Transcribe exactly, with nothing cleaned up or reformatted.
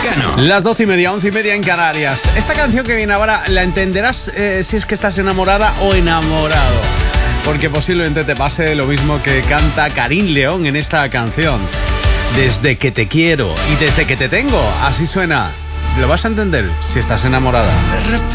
Mecano. Las doce y media, once y media en Canarias. Esta canción que viene ahora la entenderás eh, si es que estás enamorada o enamorado. Porque posiblemente te pase lo mismo que canta Karin León en esta canción. Desde que te quiero y desde que te tengo. Así suena. Lo vas a entender si estás enamorada.